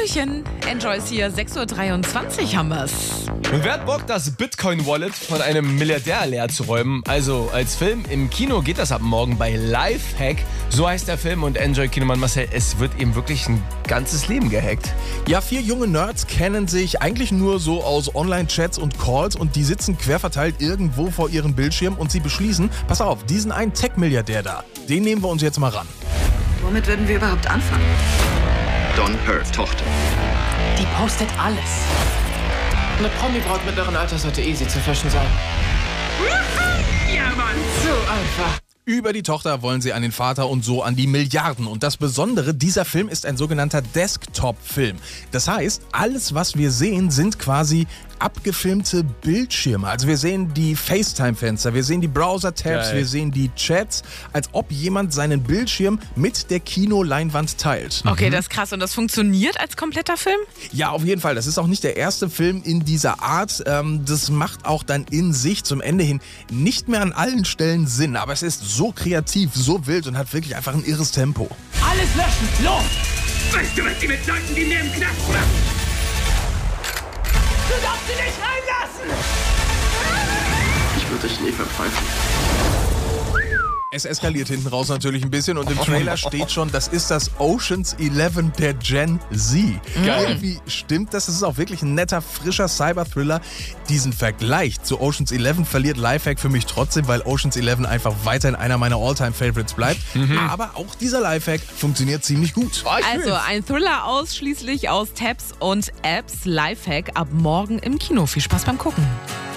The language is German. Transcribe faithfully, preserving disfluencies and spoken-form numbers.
Hallöchen, Enjoy ist hier, sechs Uhr dreiundzwanzig haben wir's. Und wer hat Bock, das Bitcoin-Wallet von einem Milliardär leer zu räumen? Also als Film im Kino geht das ab morgen bei Lifehack. So heißt der Film und Enjoy Kinomann Marcel, es wird eben wirklich ein ganzes Leben gehackt. Ja, vier junge Nerds kennen sich eigentlich nur so aus Online-Chats und Calls und die sitzen querverteilt irgendwo vor ihrem Bildschirm und sie beschließen, pass auf, diesen einen Tech-Milliardär da, den nehmen wir uns jetzt mal ran. Womit würden wir überhaupt anfangen? Don Herf, Tochter. Die postet alles. Eine Promi-Braut mittleren Alters sollte easy zu fischen sein. Ja, Mann! So einfach. Über die Tochter wollen sie an den Vater und so an die Milliarden. Und das Besondere, dieser Film ist ein sogenannter Desktop-Film. Das heißt, alles, was wir sehen, sind quasi abgefilmte Bildschirme. Also wir sehen die FaceTime-Fenster, wir sehen die Browser-Tabs, Geil. wir sehen die Chats, als ob jemand seinen Bildschirm mit der Kinoleinwand teilt. Okay, das ist krass. Und das funktioniert als kompletter Film? Ja, auf jeden Fall. Das ist auch nicht der erste Film in dieser Art. Ähm, das macht auch dann in sich zum Ende hin nicht mehr an allen Stellen Sinn. Aber es ist so kreativ, so wild und hat wirklich einfach ein irres Tempo. Alles löschen, los! Weißt du, was die mit Leuten, die mir im Knast machen? Du darfst sie nicht reinlassen! Ich würde dich nie verpfeifen. Es eskaliert hinten raus natürlich ein bisschen und im Trailer steht schon, das ist das Ocean's Eleven der Gen Z. Geil. Irgendwie stimmt das. Das ist auch wirklich ein netter, frischer Cyber-Thriller. Diesen Vergleich zu Ocean's Eleven verliert Lifehack für mich trotzdem, weil Ocean's Eleven einfach weiterhin einer meiner All-Time-Favorites bleibt. Aber auch dieser Lifehack funktioniert ziemlich gut. Oh, ich Also will's. ein Thriller ausschließlich aus Tabs und Apps. Lifehack ab morgen im Kino. Viel Spaß beim Gucken.